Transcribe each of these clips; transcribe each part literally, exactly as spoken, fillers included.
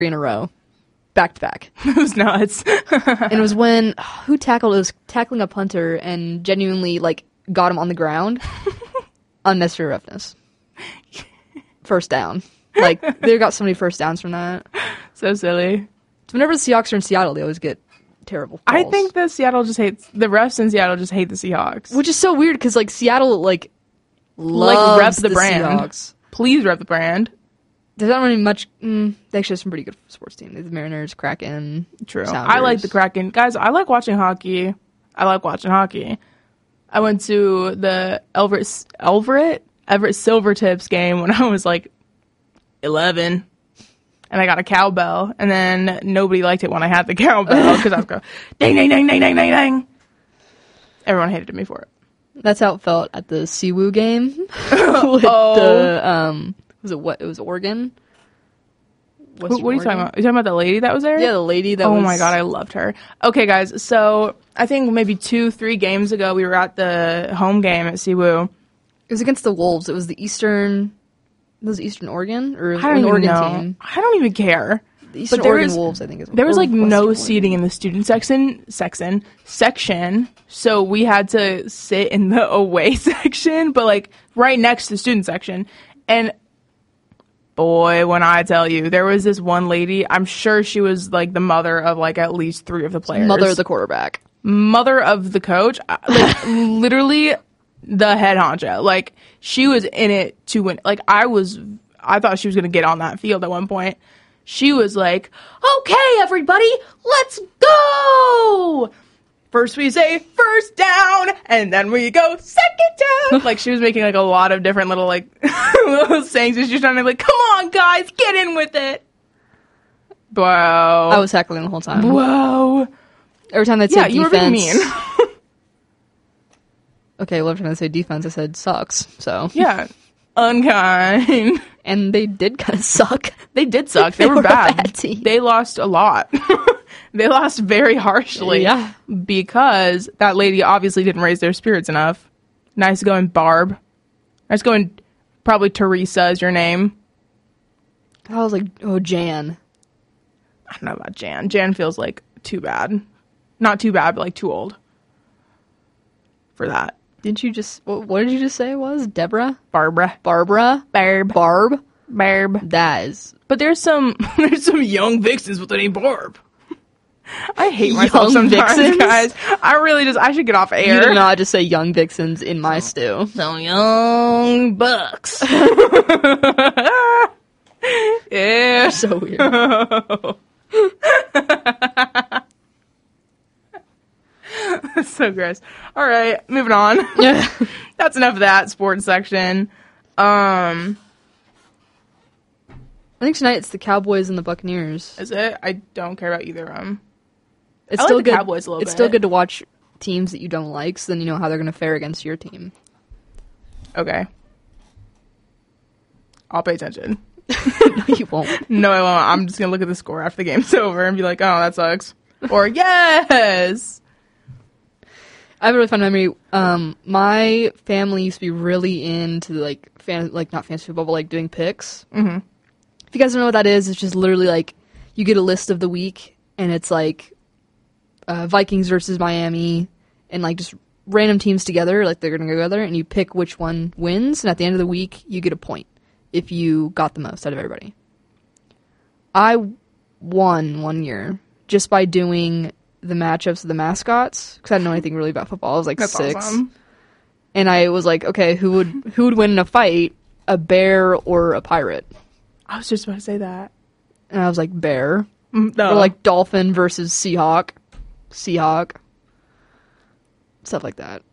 in a row, back to back. It was nuts. And it was when who tackled? It was tackling a punter and genuinely like got him on the ground. Unnecessary roughness. First down. Like they got so many first downs from that. So silly. So whenever the Seahawks are in Seattle, they always get terrible calls. I think that Seattle just hates the refs in Seattle just hate the Seahawks. Which is so weird because like Seattle like Like loves rep the, the brand. Seahawks. Please rep the brand. There's not really much. Mm, they actually have some pretty good sports teams. The Mariners, Kraken. True. Sounders. I like the Kraken. Guys, I like watching hockey. I like watching hockey. I went to the Everett, Everett, Everett Silvertips game when I was like eleven. And I got a cowbell. And then nobody liked it when I had the cowbell because I was going, ding, ding, ding, ding, ding, ding, ding. Everyone hated me for it. That's how it felt at the Siwoo game. With Oh. the, um, was it what? It was Oregon? Who, what are you Oregon? talking about? Are you talking about the lady that was there? Yeah, the lady that oh was... my god, I loved her. Okay, guys, so I think maybe two, three games ago, we were at the home game at Siwoo. It was against the Wolves. It was the Eastern... Was it Eastern Oregon? Or I don't an even Oregon know. team? I don't even care. The Eastern But there Oregon was- Wolves, I think. Is There was or like Western no Oregon. seating in the student section, section, section. So we had to sit in the away section, but like right next to the student section. And boy, when I tell you, there was this one lady, I'm sure she was like the mother of like at least three of the players. Mother of the quarterback. Mother of the coach. I- Like literally the head honcho. Like she was in it to win. Like I was, I thought she was going to get on that field at one point. She was like, okay, everybody, let's go. First we say first down, and then we go second down. Like, she was making, like, a lot of different little, like, little sayings. She was trying to be like, come on, guys, get in with it. Wow. I was heckling the whole time. Whoa. Every time they'd Yeah, say you were defense... being mean. Okay, well, every time they say defense, I said sucks, so... Yeah. Unkind. And they did kind of suck. They did suck. They, They were, were a bad. bad team. They lost a lot. They lost very harshly. Yeah. Because that lady obviously didn't raise their spirits enough. Nice going, Barb. Nice going, probably Teresa is your name. I was like, oh, Jan. I don't know about Jan. Jan feels like too bad. Not too bad, but like too old for that. Didn't you just... What, what did you just say it was? Deborah? Barbara. Barbara? Barb. Barb? Barb. That is... But there's some there's some young vixens with the name Barb. I hate myself Young sometimes, vixens? guys. I really just I should get off You air. did not just say young vixens in my stew. So young bucks. Yeah. So weird. That's so gross. All right, moving on. Yeah. That's enough of that sports section. Um, I think tonight it's the Cowboys and the Buccaneers. is it? I don't care about either of them. It's I like still the good. Cowboys a little it's bit. still good to watch teams that you don't like, so then you know how they're going to fare against your team. Okay. I'll pay attention. No, you won't. No, I won't. I'm just gonna look at the score after the game's over and be like, "Oh, that sucks," or "Yes." I have a really fun memory. Um, my family used to be really into like fan, like not fantasy football, but like doing picks. Mm-hmm. If you guys don't know what that is, it's just literally like you get a list of the week, and it's like uh, Vikings versus Miami, and like just random teams together, like they're gonna go together, and you pick which one wins, and at the end of the week, you get a point if you got the most out of everybody. I won one year just by doing the matchups of the mascots, because I didn't know anything really about football. I was like That's six. awesome. And I was like, okay, who would who would win in a fight, a bear or a pirate? I was just about to say that. And I was like, bear. Mm, No. Or like dolphin versus Seahawk. Seahawk. Stuff like that.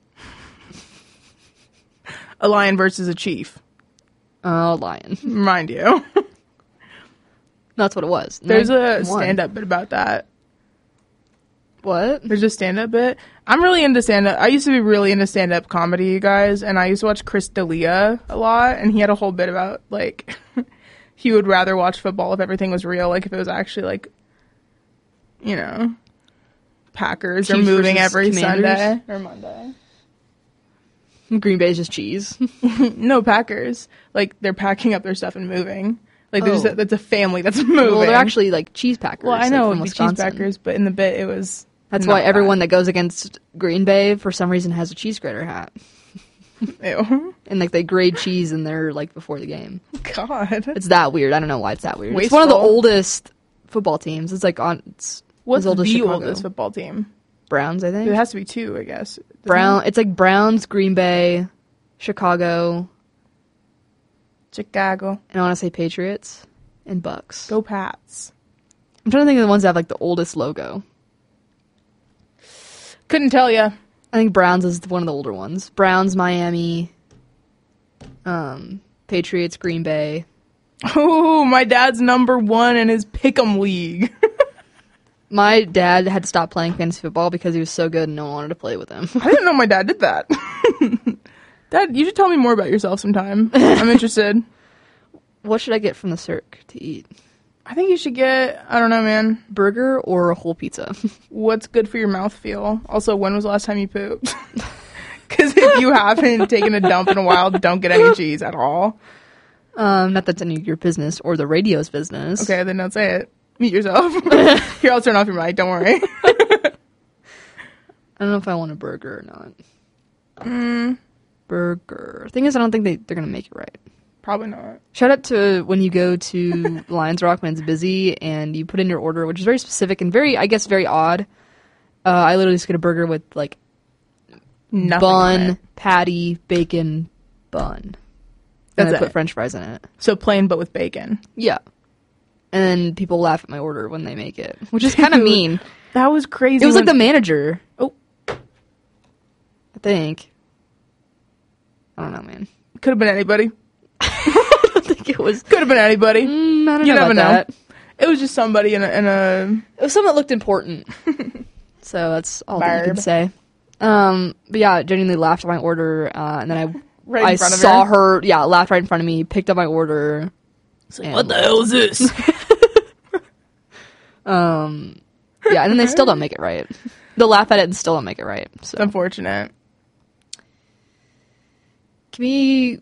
a lion versus a chief. Uh, lion. Mind you. That's what it was. And There's I a won. stand-up bit about that. What? There's a stand-up bit. I'm really into stand-up. I used to be really into stand-up comedy, you guys, and I used to watch Chris D'Elia a lot, and he had a whole bit about, like, he would rather watch football if everything was real, like, if it was actually, like, you know, Packers are Chiefs moving versus every Commanders? Sunday or Monday. Green Bay's just cheese. No, Packers. Like, they're packing up their stuff and moving. Like there's Oh. a, that's a family that's moving. Well, they're actually like cheese packers. Well, I like, know from it would be Wisconsin. cheese packers, but in the bit it was. That's not why everyone that. that goes against Green Bay for some reason has a cheese grater hat. Ew. And like they grade cheese in there like before the game. God. It's that weird. I don't know why it's that weird. It's one of the Wasteful. oldest football teams. It's like on it's What's as the old as Chicago. oldest football team? Browns, I think. It has to be two, I guess. Doesn't Brown. it? It's like Browns, Green Bay, Chicago, Chicago. and I want to say Patriots and Bucks. Go Pats. I'm trying to think of the ones that have like the oldest logo. Couldn't tell you. I think Browns is one of the older ones. Browns, Miami, um, Patriots, Green Bay. Oh, my dad's number one in his Pick'em League. My dad had to stop playing fantasy football because he was so good and no one wanted to play with him. I didn't know my dad did that. Dad, you should tell me more about yourself sometime. I'm interested. What should I get from the Cirque to eat? I think you should get, I don't know, man. Burger or a whole pizza? What's good for your mouthfeel? Also, when was the last time you pooped? Because if you haven't taken a dump in a while, don't get any cheese at all. Um, not that's any of your business or the radio's business. Okay, then don't say it. Mute yourself. Here, I'll turn off your mic. Don't worry. I don't know if I want a burger or not. Mm, Burger. Thing is, I don't think they, they're going to make it right. probably not. Shout out to when you go to Lions Rock when it's busy and you put in your order, which is very specific and very, I guess, very odd. Uh, I literally just get a burger with like Nothing on bun, it. patty, bacon, bun. That's and I it. put French fries in it. So plain, but with bacon. Yeah. And then people laugh at my order when they make it, which is kind of Dude, mean. That was crazy. It was like the when- manager. Oh. I think. I don't know, man. Could have been anybody. I don't think it was. Could have been anybody. Mm, I don't You know never about know. that. It was just somebody in a, in a It was something that looked important. So that's all that you can Barb. say. Um, but yeah, genuinely laughed at my order, uh, and then I right in I front of saw her. her. Yeah, laughed right in front of me, picked up my order. and What the hell is this? Um, yeah, and then they still don't make it right. They'll laugh at it and still don't make it right. So It's unfortunate. can we?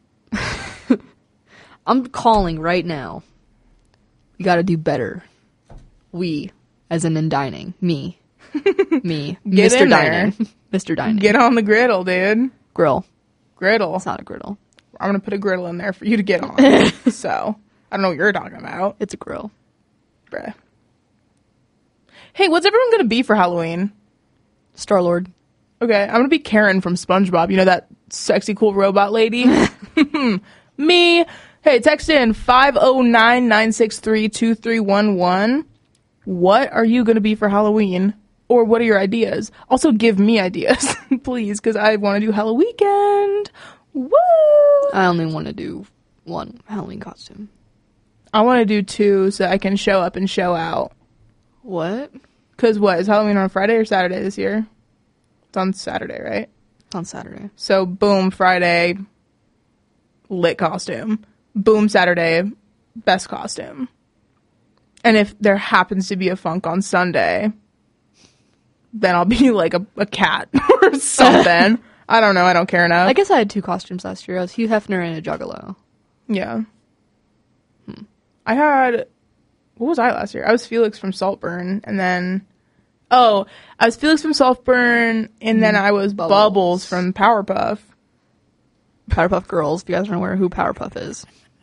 I'm calling right now. We got to do better. We, as in in dining, me, me, Get Mister in there. Dining, Mister Dining, Get on the griddle, dude. grill. Griddle. It's not a griddle. I'm gonna put a griddle in there for you to get on. So I don't know what you're talking about, It's a grill. bruh. Hey, what's everyone gonna be for Halloween? Star Lord. Okay, I'm gonna be Karen from SpongeBob. You know that sexy, cool robot lady? Me. Hey, text in five oh nine, nine six three, two three one one. What are you gonna be for Halloween? Or what are your ideas? Also, give me ideas, please, because I want to do Halloween weekend. Woo! I only want to do one Halloween costume. I want to do two so I can show up and show out. What? Because what, is Halloween on Friday or Saturday this year? It's on Saturday, right? It's on Saturday. So, boom, Friday, lit costume. Boom, Saturday, best costume. And if there happens to be a funk on Sunday, then I'll be like a, a cat or something. I don't know. I don't care enough. I guess I had two costumes last year. I was Hugh Hefner and a Juggalo. Yeah. Hmm. I had, what was I last year? I was Felix from Saltburn, and then, oh, I was Felix from Saltburn, and then I was Bubbles. Bubbles, from Powerpuff. Powerpuff Girls, if you guys don't know who Powerpuff is.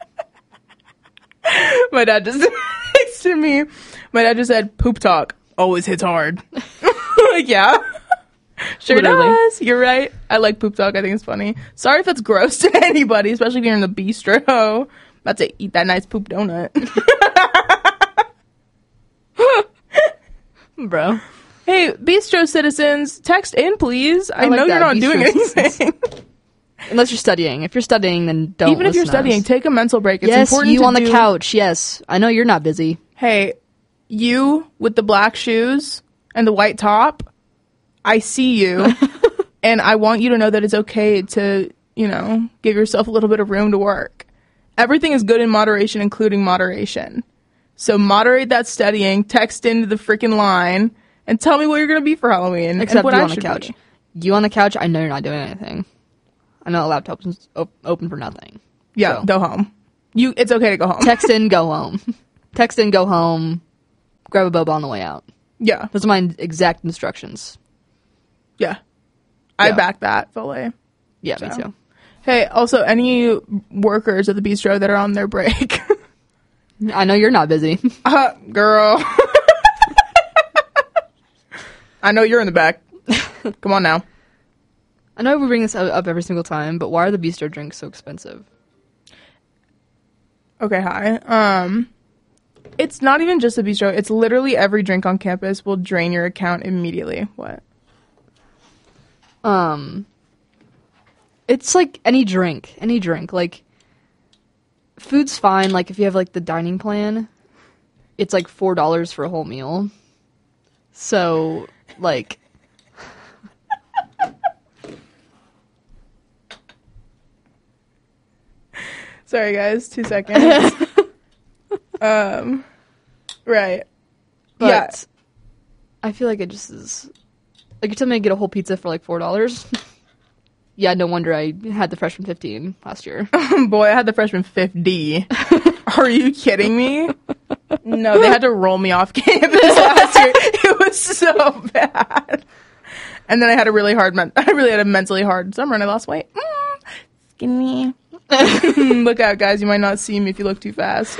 My dad just texted me. My dad just said, poop talk always hits hard. Like, yeah. Sure Literally. does. You're right. I like poop talk. I think it's funny. Sorry if that's gross to anybody, especially if you're in the bistro. About to eat that nice poop donut. Bro. Hey, bistro citizens, text in, please. I, I like know you're that, not doing bistro anything. Unless you're studying. If you're studying, then don't Even if you're listen to studying, us. take a mental break. It's yes, important you to on the do- couch. Yes. I know you're not busy. Hey, you with the black shoes and the white top, I see you. And I want you to know that it's okay to, you know, give yourself a little bit of room to work. Everything is good in moderation, including moderation. So moderate that studying, text into the freaking line, and tell me what you're going to be for Halloween. and Except what you I on the should couch. be. You on the couch, I know you're not doing anything. I know the laptop's op- open for nothing. Yeah, So. go home. You, it's okay to go home. Text in, go home. Text in, go home. Grab a boba on the way out. Yeah. Those are my exact instructions. Yeah. I Yeah. back that fully. Yeah, So. me too. Hey, also, any workers at the bistro that are on their break. I know you're not busy. uh, girl. I know you're in the back. Come on now. I know we bring this up every single time, but why are the bistro drinks so expensive? Okay, hi. Um, it's not even just a bistro. It's literally every drink on campus will drain your account immediately. What? Um, it's like any drink, any drink. Like, food's fine. Like, if you have like the dining plan, it's like four dollars for a whole meal. So, like, Sorry, guys. Two seconds. um, right. but Yeah. I feel like it just is. Like, you're telling me to get a whole pizza for like four dollars? Yeah, no wonder I had the freshman fifteen last year. Boy, I had the freshman fifty. Are you kidding me? No, they had to roll me off campus last year. It was so bad. And then I had a really hard, men- I really had a mentally hard summer and I lost weight. Mm, skinny. Look out, guys. You might not see me if you look too fast.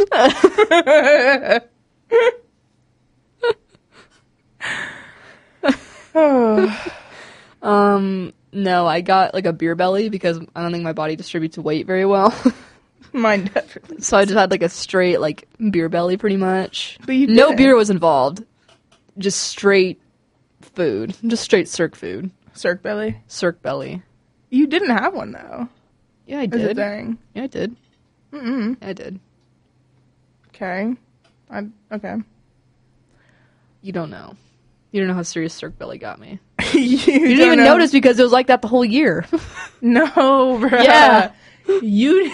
Oh. Um, no, I got like a beer belly because I don't think my body distributes weight very well. Mine definitely. So I just had like a straight like beer belly pretty much. But you No didn't. beer was involved. Just straight food. Just straight Cirque food. Cirque belly. Cirque belly. You didn't have one, though. Yeah, I Is it did. thing? Yeah, I did. Mm-mm. Yeah, I did. Okay. I, okay. You don't know. You don't know how serious Cirque belly got me. you You didn't don't even know- notice because it was like that the whole year. No, bruh. Yeah. You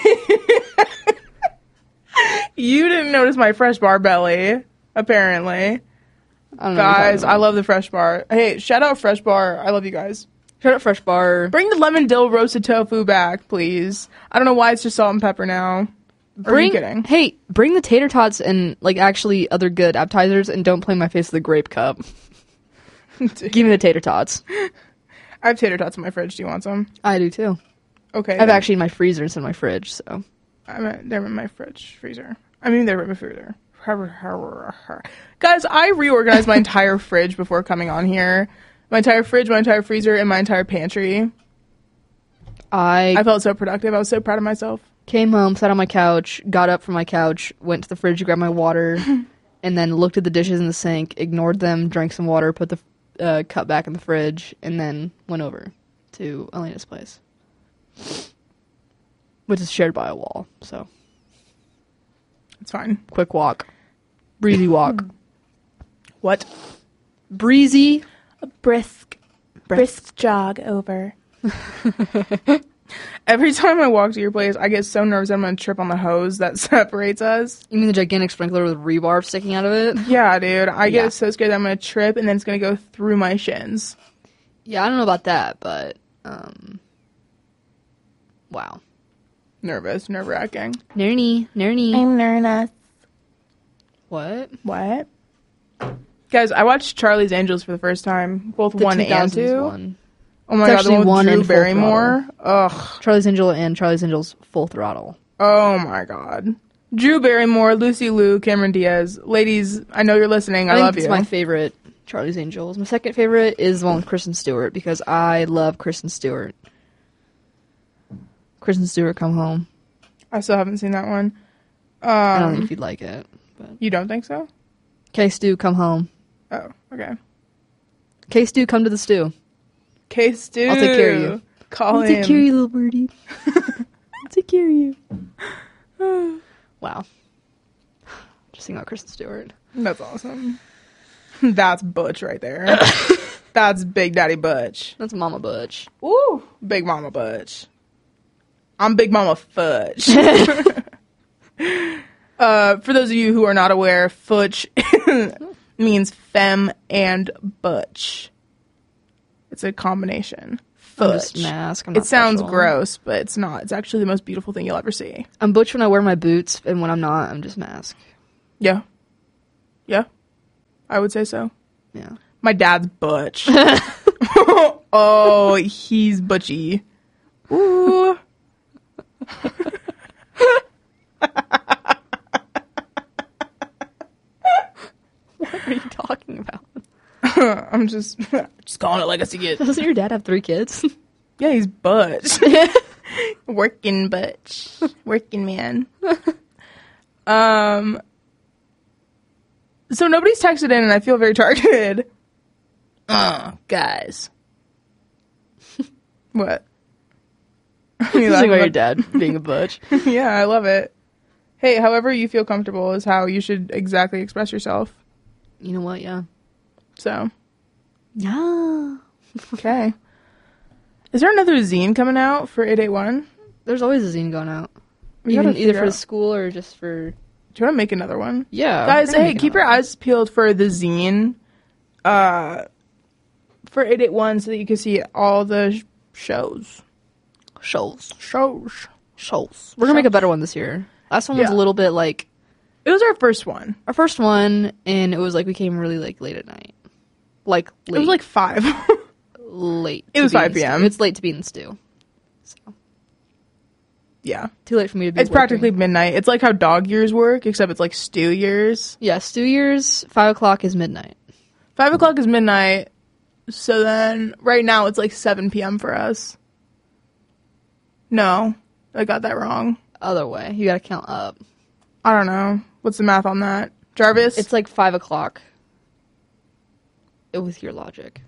You didn't notice my fresh bar belly, apparently. I don't know what you're Guys, talking I about. love the fresh bar. Hey, shout out fresh bar. I love you guys. Shout out Fresh Bar. Bring the lemon dill roasted tofu back, please. I don't know why it's just salt and pepper now. Or are you Bring kidding? hey, bring the tater tots and like actually other good appetizers, and don't play my face with a grape cup. Give me the tater tots. I have tater tots in my fridge. Do you want some? I do too. Okay. I have then. actually in my freezer instead of my fridge. So I'm at, they're in my fridge freezer. I mean, they're in my freezer. Guys, I reorganized my entire fridge before coming on here. My entire fridge, my entire freezer, and my entire pantry. I, I felt so productive. I was so proud of myself. came home, sat on my couch, got up from my couch, went to the fridge to grab my water, and then looked at the dishes in the sink, ignored them, drank some water, put the uh, cup back in the fridge, and then went over to Elena's place, which is shared by a wall. So It's fine. quick walk, breezy walk, What? breezy. A brisk, brisk jog over. Every time I walk to your place, I get so nervous I'm going to trip on the hose that separates us. You mean the gigantic sprinkler with rebar sticking out of it? Yeah, dude. I get Yeah. so scared that I'm going to trip and then it's going to go through my shins. Yeah, I don't know about that, but um, wow. Nervous, nerve-wracking. Nerny, nerny. I'm nervous. What? What? Guys, I watched Charlie's Angels for the first time, both The one and two thousands two. one. Oh my It's god, actually the one one with Drew and Full Barrymore. Ugh. Charlie's Angel and Charlie's Angels Full Throttle. Oh my god. Drew Barrymore, Lucy Liu, Cameron Diaz. Ladies, I know you're listening. I, I, think love it's you. my favorite Charlie's Angels. My second favorite is the one with Kristen Stewart because I love Kristen Stewart. Kristen Stewart, Come Home. I still haven't seen that one. I don't Um, think you'd like it. But you don't think so? K Stu, Come Home. Oh, okay. K Stu, come to the stew. K Stu. I'll take care of you. Call I'll him. take care of you, little birdie. I'll take care of you. Wow. Just think about Kristen Stewart. That's awesome. That's Butch right there. That's Big Daddy Butch. That's Mama Butch. Ooh, Big Mama Butch. I'm Big Mama Fudge. uh, for those of you who are not aware, Fudge means femme and butch. It's a combination. fudge. I'm just mask. I'm not It sounds special. gross, but it's not. It's actually the most beautiful thing you'll ever see. I'm butch when I wear my boots, and when I'm not, I'm just mask. Yeah. Yeah. I would say so. Yeah. My dad's butch. Oh, he's butchy. Ooh. What are you talking about? I'm just just calling it like I see it. Doesn't your dad have three kids? Yeah, he's butch. Working butch. Working man. Um. So nobody's texted in, and I feel very targeted. Uh, guys. What? You like your dad being a butch. Yeah, I love it. Hey, however you feel comfortable is how you should exactly express yourself. You know what? Yeah. So, Yeah. okay. Is there another zine coming out for eight eight one? There's always a zine going out. We Even gotta either figure for out- school or just for. Do you want to make another one? Yeah. Guys, we're gonna hey, make keep your another eyes peeled for the zine uh, for eight eight one so that you can see all the sh- shows. one. Shows. Shows. Shows. We're gonna make a better one this year. Last one was Yeah. a little bit like It was our first one. our first one, and it was like we came really like late at night. Like late. It was like five. late. It to was be in five the p.m. stew. It's late to be in the stew. So Yeah. too late for me to be. It's practically working. midnight. It's like how dog years work, except it's like stew years. Yeah. Stew years. Five o'clock is midnight. Five o'clock is midnight. So then, right now, it's like seven p.m. for us. No, I got that wrong. Other way, you gotta count up. I don't know. What's the math on that? Jarvis? It's like five o'clock. With your logic,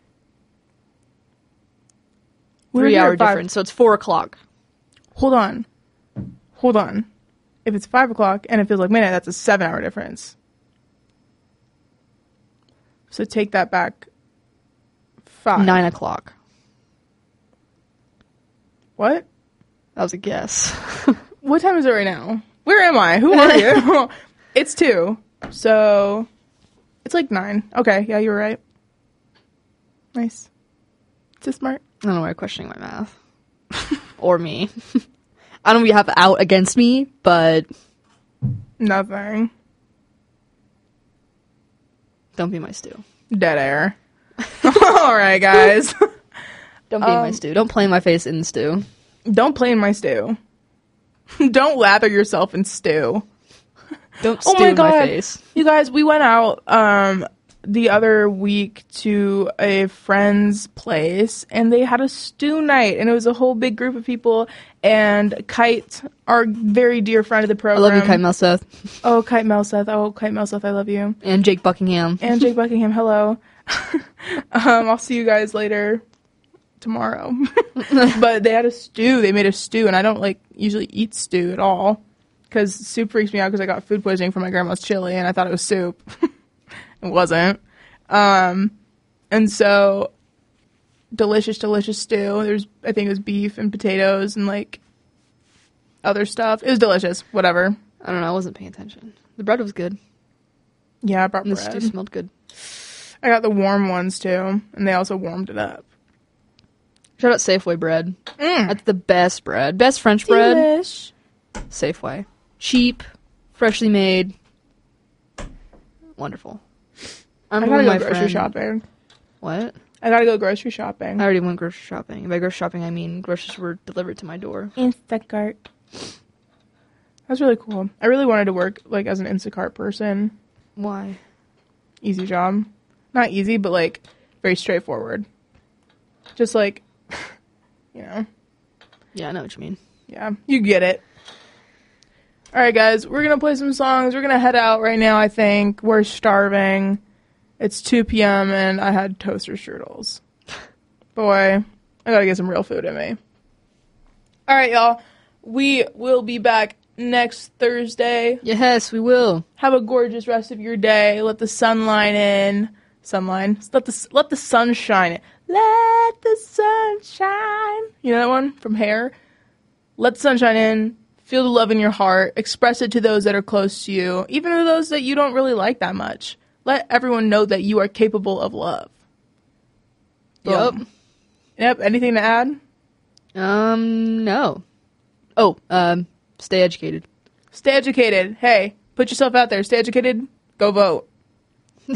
We were three here hour at five- difference, so it's four o'clock. Hold on. Hold on. If it's five o'clock and it feels like midnight, that's a seven hour difference. So take that back. Five. Nine o'clock. What? That was a guess. What time is it right now? Where am I? Who are you? It's two. So it's like nine. Okay, yeah, you were right. Nice. So smart. I don't know why you're questioning my math. Or me. I don't know if you have out against me, but Nothing. don't be my stew. Dead air. All right, guys. Don't be my Um, stew. Don't play my face in the stew. Don't play in my stew. Don't lather yourself in stew. Don't Oh stew my in my God. face. You guys, we went out um the other week to a friend's place and they had a stew night and it was a whole big group of people and Kite, our very dear friend of the I program. love you, Kite Melseth. Oh, Kite Melseth. Oh, Kite Melseth, I love you. And Jake Buckingham. And Jake Buckingham, hello. um, I'll see you guys later tomorrow. But they had a stew. They made a stew, and I don't like usually eat stew at all because soup freaks me out because I got food poisoning from my grandma's chili, and I thought it was soup. It wasn't. Um, and so delicious, delicious stew. There's, I think it was beef and potatoes and like other stuff. It was delicious. Whatever. I don't know. I wasn't paying attention. The bread was good. Yeah, I brought And the bread. stew smelled good. I got the warm ones too, and they also warmed it up. Shout out Safeway bread. Mm. That's the best bread. Best French bread. Delish. Safeway. Cheap, freshly made. Wonderful. I I'm gotta with go my grocery friend. shopping. What? I gotta go grocery shopping. I already went grocery shopping. By grocery shopping, I mean groceries were delivered to my door. Instacart. That's really cool. I really wanted to work like as an Instacart person. Why? Easy job. Not easy, but like very straightforward. Just like, you know, Yeah, I know what you mean. yeah, you get it. All right, guys, we're going to play some songs. We're going to head out right now, I think. We're starving. It's two p.m. and I had toaster strudels. Boy, I got to get some real food in me. All right, y'all. We will be back next Thursday. Yes, we will. Have a gorgeous rest of your day. Let the sunlight in. Sunline. Let the let the sun shine in. Let the sun shine. You know that one from Hair? Let the sun shine in. Feel the love in your heart. Express it to those that are close to you, even to those that you don't really like that much. Let everyone know that you are capable of love. Yup. Boom. Yep. Anything to add? Um, no. Oh, um, stay educated. Stay educated. Hey, put yourself out there. Stay educated. Go vote.